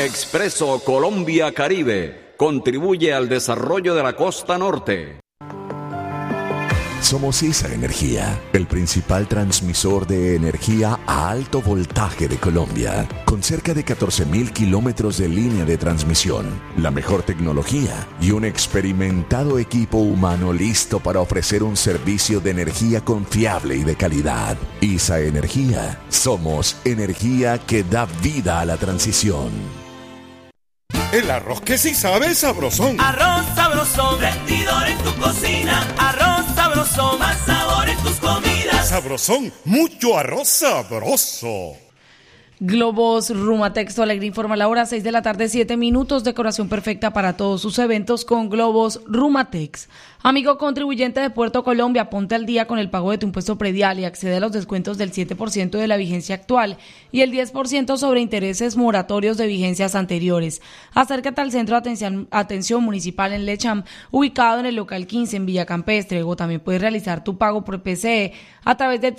Expreso Colombia Caribe. Contribuye al desarrollo de la costa norte. Somos ISA Energía, el principal transmisor de energía a alto voltaje de Colombia, con cerca de 14.000 kilómetros de línea de transmisión, la mejor tecnología y un experimentado equipo humano listo para ofrecer un servicio de energía confiable y de calidad. ISA Energía, somos energía que da vida a la transición. El arroz que sí sabe sabrosón. Arroz sabrosón, rendidor en tu cocina. Arroz sabrosón, más sabor en tus comidas. Sabrosón, mucho arroz sabroso. Globos Rumatex, tu alegría informa la hora, 6 de la tarde, 7 minutos. Decoración perfecta para todos sus eventos con Globos Rumatex. Amigo contribuyente de Puerto Colombia, ponte al día con el pago de tu impuesto predial y accede a los descuentos del 7% de la vigencia actual y el 10% sobre intereses moratorios de vigencias anteriores. Acércate al Centro de Atención Municipal en Lecham, ubicado en el local 15 en Villa Campestre, o también puedes realizar tu pago por PCE a través de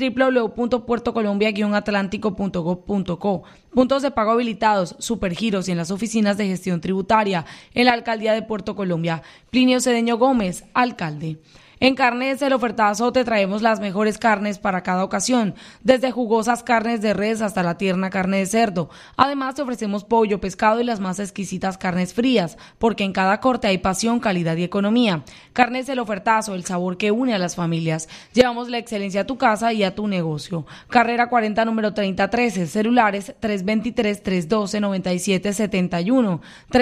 www.puertocolombia-atlántico.gov.co. Puntos de pago habilitados, supergiros y en las oficinas de gestión tributaria en la Alcaldía de Puerto Colombia. Plinio Cedeño Gómez, alcalde. En Carnes El Ofertazo te traemos las mejores carnes para cada ocasión, desde jugosas carnes de res hasta la tierna carne de cerdo. Además te ofrecemos pollo, pescado y las más exquisitas carnes frías, porque en cada corte hay pasión, calidad y economía. Carnes El Ofertazo, el sabor que une a las familias. Llevamos la excelencia a tu casa y a tu negocio. Carrera 40, número 3013, celulares 323-312-9771,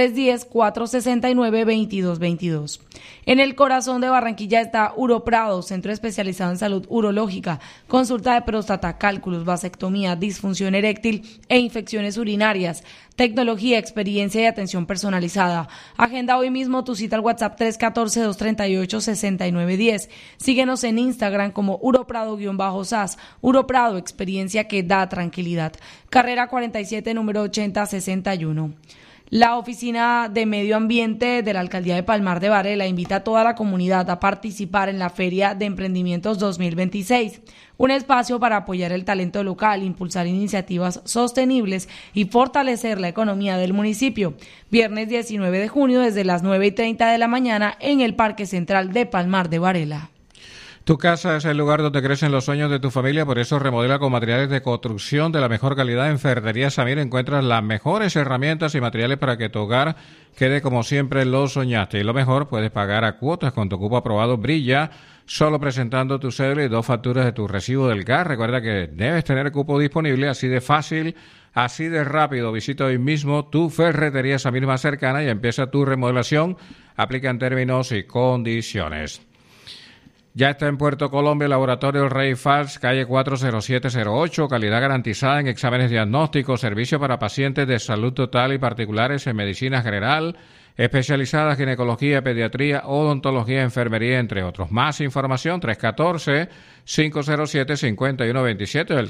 310-469-2222. En el corazón de Barranquilla está Uroprado, centro especializado en salud urológica, consulta de próstata, cálculos, vasectomía, disfunción eréctil e infecciones urinarias, tecnología, experiencia y atención personalizada. Agenda hoy mismo tu cita al WhatsApp 314-238-6910. Síguenos en Instagram como Uroprado-SAS. Uroprado, experiencia que da tranquilidad. Carrera 47, número 8061. La Oficina de Medio Ambiente de la Alcaldía de Palmar de Varela invita a toda la comunidad a participar en la Feria de Emprendimientos 2026, un espacio para apoyar el talento local, impulsar iniciativas sostenibles y fortalecer la economía del municipio. Viernes 19 de junio desde las 9:30 de la mañana en el Parque Central de Palmar de Varela. Tu casa es el lugar donde crecen los sueños de tu familia, por eso remodela con materiales de construcción de la mejor calidad. En Ferretería Samir encuentras las mejores herramientas y materiales para que tu hogar quede como siempre lo soñaste. Y lo mejor, puedes pagar a cuotas con tu cupo aprobado Brilla, solo presentando tu cédula y 2 facturas de tu recibo del gas. Recuerda que debes tener cupo disponible, así de fácil, así de rápido. Visita hoy mismo tu Ferretería Samir más cercana y empieza tu remodelación. Aplican términos y condiciones. Ya está en Puerto Colombia el Laboratorio Rey Fals, calle 40708, calidad garantizada en exámenes diagnósticos, servicio para pacientes de salud total y particulares en medicina general, especializadas en ginecología, pediatría, odontología, enfermería, entre otros. Más información, 314-507-5127, el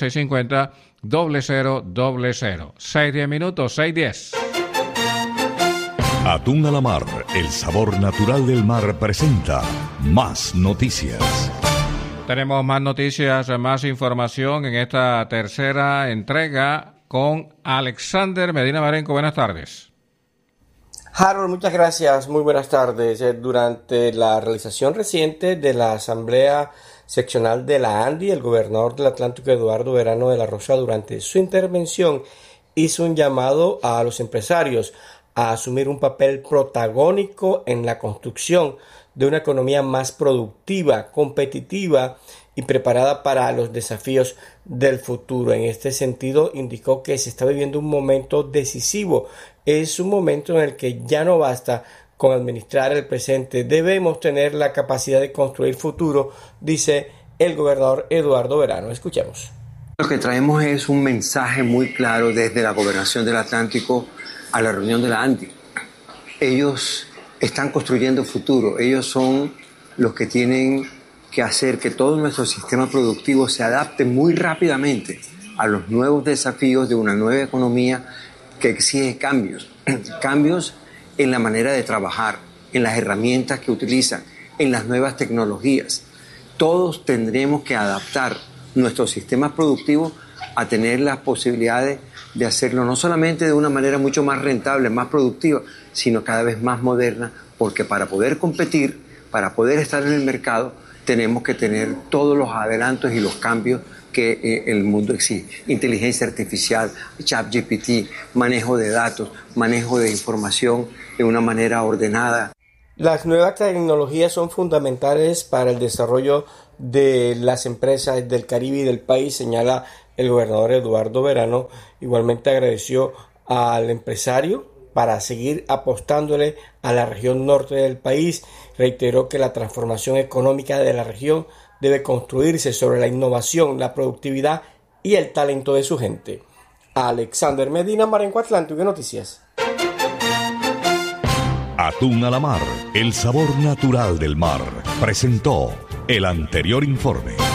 310-650-0000. 6-10 minutos, 6-10. Atún a la Mar, el sabor natural del mar, presenta Más Noticias. Tenemos más noticias, más información en esta tercera entrega con Alexander Medina Marenco. Buenas tardes. Harold, muchas gracias. Muy buenas tardes. Durante la realización reciente de la Asamblea Seccional de la ANDI, el gobernador del Atlántico, Eduardo Verano de la Rosa, durante su intervención hizo un llamado a los empresarios a asumir un papel protagónico en la construcción de una economía más productiva, competitiva y preparada para los desafíos del futuro. En este sentido, indicó que se está viviendo un momento decisivo. Es un momento en el que ya no basta con administrar el presente, debemos tener la capacidad de construir futuro, dice el gobernador Eduardo Verano. Escuchemos. Lo que traemos es un mensaje muy claro desde la Gobernación del Atlántico a la reunión de la ANDI. Ellos están construyendo futuro, ellos son los que tienen que hacer que todo nuestro sistema productivo se adapte muy rápidamente a los nuevos desafíos de una nueva economía que exige cambios, cambios en la manera de trabajar, en las herramientas que utilizan, en las nuevas tecnologías. Todos tendremos que adaptar nuestro sistema productivo a tener las posibilidades de hacerlo no solamente de una manera mucho más rentable, más productiva, sino cada vez más moderna, porque para poder competir, para poder estar en el mercado, tenemos que tener todos los adelantos y los cambios que el mundo exige. Inteligencia artificial, ChatGPT, manejo de datos, manejo de información de una manera ordenada. Las nuevas tecnologías son fundamentales para el desarrollo de las empresas del Caribe y del país, señala el gobernador Eduardo Verano. Igualmente agradeció al empresario para seguir apostándole a la región norte del país. Reiteró que la transformación económica de la región debe construirse sobre la innovación, la productividad y el talento de su gente. Alexander Medina, Marenco Atlántico Noticias. Atún a la mar, el sabor natural del mar. Presentó el anterior informe.